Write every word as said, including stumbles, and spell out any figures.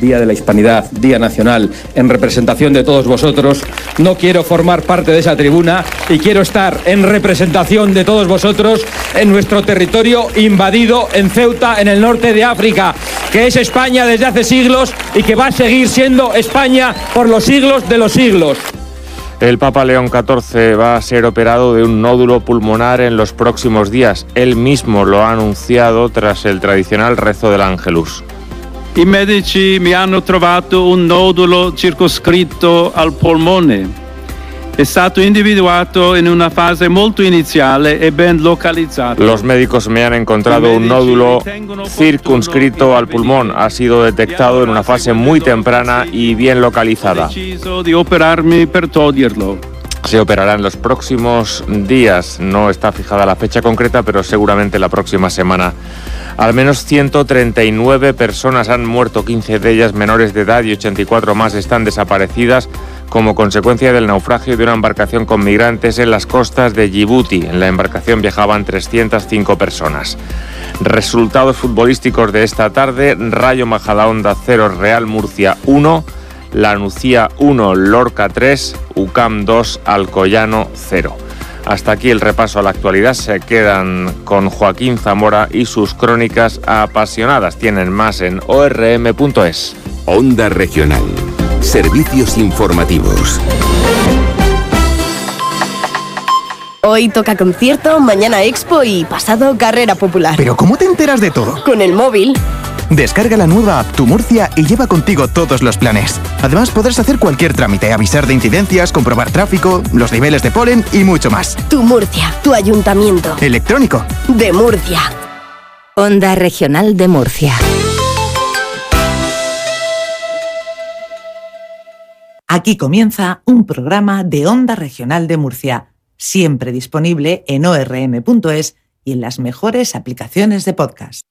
Día de la Hispanidad, Día Nacional, en representación de todos vosotros, no quiero formar parte de esa tribuna y quiero estar en representación de todos vosotros en nuestro territorio invadido en Ceuta, en el norte de África, que es España desde hace siglos y que va a seguir siendo España por los siglos de los siglos. El Papa León catorce va a ser operado de un nódulo pulmonar en los próximos días. Él mismo lo ha anunciado tras el tradicional rezo del Ángelus. I medici mi hanno trovato un nodulo circoscritto al polmone. È stato individuato in una fase molto iniziale e ben localizzato. Los médicos me han encontrado un nódulo circunscrito al pulmón. Ha sido detectado en una fase muy temprana y bien localizada. Ho deciso di operarmi per toglierlo. Se operará en los próximos días. No está fijada la fecha concreta, pero seguramente la próxima semana. Al menos ciento treinta y nueve personas han muerto, quince de ellas menores de edad y ochenta y cuatro más están desaparecidas como consecuencia del naufragio de una embarcación con migrantes en las costas de Djibouti. En la embarcación viajaban trescientas cinco personas. Resultados futbolísticos de esta tarde: Rayo Majadahonda cero, Real Murcia uno, La Nucía uno, Lorca tres, U C A M dos, Alcoyano cero. Hasta aquí el repaso a la actualidad. Se quedan con Joaquín Zamora y sus crónicas apasionadas. Tienen más en o r m punto es. Onda Regional. Servicios informativos. Hoy toca concierto, mañana expo y pasado carrera popular. ¿Pero cómo te enteras de todo? Con el móvil. Descarga la nueva app Tu Murcia y lleva contigo todos los planes. Además podrás hacer cualquier trámite, avisar de incidencias, comprobar tráfico, los niveles de polen y mucho más. Tu Murcia, tu ayuntamiento. Electrónico. De Murcia. Onda Regional de Murcia. Aquí comienza un programa de Onda Regional de Murcia, siempre disponible en o r m punto es y en las mejores aplicaciones de podcast.